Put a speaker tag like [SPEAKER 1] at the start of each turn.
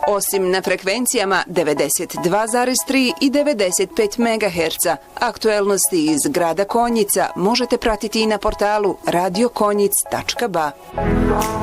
[SPEAKER 1] Osim na frekvencijama 92,3 i 95 MHz, aktuelnosti iz grada Konjica možete pratiti i na portalu radiokonjic.ba.